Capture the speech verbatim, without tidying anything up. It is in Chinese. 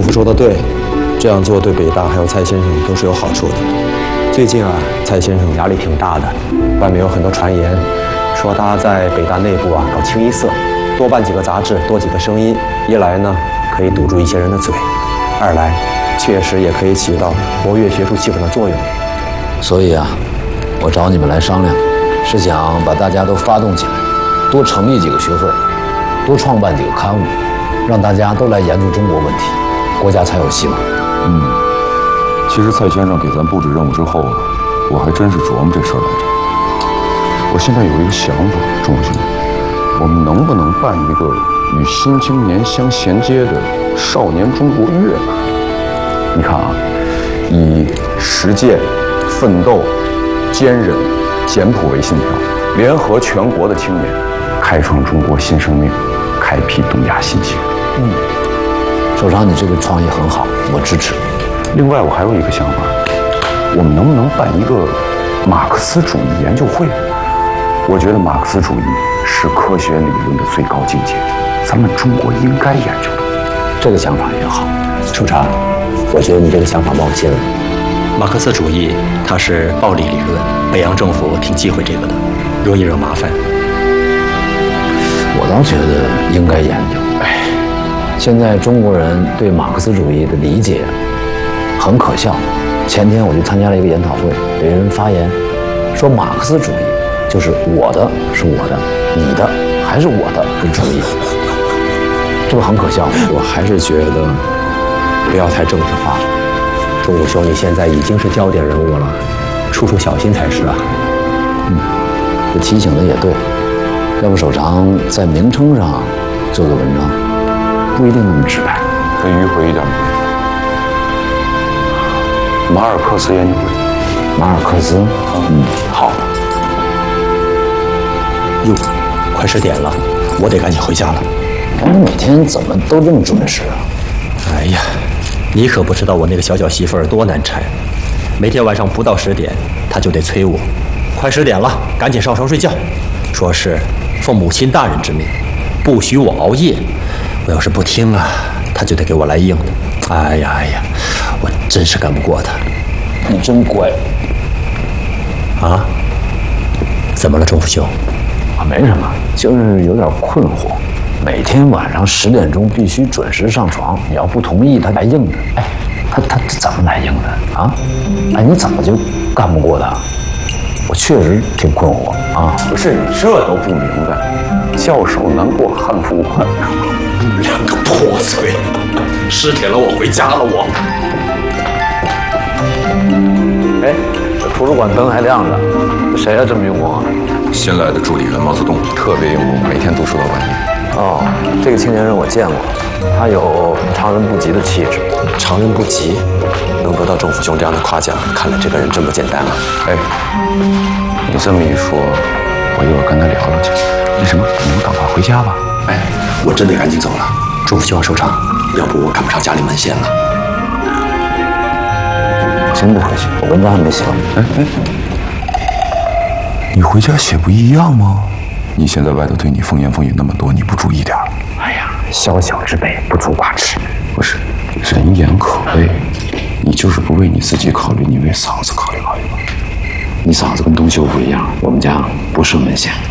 父说的对，这样做对北大还有蔡先生都是有好处的。最近啊，蔡先生压力挺大的，外面有很多传言，说他在北大内部啊搞清一色，多办几个杂志，多几个声音，一来呢可以堵住一些人的嘴，二来确实也可以起到活跃学术气氛的作用。 所以啊，我找你们来商量，是想把大家都发动起来，多成立几个学会，多创办几个刊物，让大家都来研究中国问题，国家才有希望。 嗯，其实蔡先生给咱布置任务之后啊，我还真是琢磨这事儿来着。我现在有一个想法，钟兄，我们能不能办一个与新青年相衔接的少年中国月吧？你看啊，以实践、奋斗、坚韧、简朴为信条，联合全国的青年，开创中国新生命，开辟东亚新气。 嗯，首长，你这个创意很好，我支持。 另外，我还有一个想法，我们能不能办一个马克思主义研究会？我觉得马克思主义是科学理论的最高境界，咱们中国应该研究。 这个想法也好，处长，我觉得你这个想法冒险了。 马克思主义它是暴力理论，北洋政府挺忌讳这个的，容易惹麻烦。 我倒觉得应该研究。哎，现在中国人对马克思主义的理解很可笑。前天我去参加了一个研讨会，有人发言说马克思主义就是我的是我的，你的还是我的的主义，这不很可笑吗？ 我还是觉得不要太政治化。钟武兄，你现在已经是焦点人物了，处处小心才是啊。 嗯，这提醒的也对，要不首长在名称上做个文章，不一定那么直白， 再迂回一点。马尔克斯研究会。 马尔克斯，嗯，好。 哟，快十点了，我得赶紧回家了。 你每天怎么都这么准时啊？ 哎呀，你可不知道我那个小小媳妇儿多难缠，每天晚上不到十点，她就得催我，快十点了，赶紧上床睡觉，说是奉母亲大人之命，不许我熬夜。我要是不听啊，她就得给我来硬的。哎呀哎呀，我真是干不过她。 你真乖。 啊？怎么了，钟福兄？ 啊，没什么，就是有点困惑。每天晚上十点钟必须准时上床，你要不同意，他来硬的。哎，他他怎么来硬的啊？哎，你怎么就干不过他？我确实挺困惑啊。 不是你这都不明白，教授难过汉服款。 两个破碎，十点了，我回家了，我。 哎，这图书馆灯还亮着，谁呀、啊、这么用功啊？ 新来的助理员毛泽东特别用功，每天读书到半夜。 哦，这个青年人我见过，他有常人不及的气质。 常人不及，能得到钟福兄这样的夸奖，看来这个人真不简单了。 哎，你这么一说，我一会儿跟他聊聊去。那什么，你们赶快回家吧。 哎，我真得赶紧走了。钟福兄首长，要不我赶不上家里门线了。 真不回去，我文章还没写完。 哎哎，你回家写不一样吗？你现在外头对你风言风语那么多，你不注意点？ 哎呀，小小之辈，不足挂齿。 不是，人言可畏，你就是不为你自己考虑，你为嫂子考虑考虑吧。 你嫂子跟东秀不一样，我们家不设门线。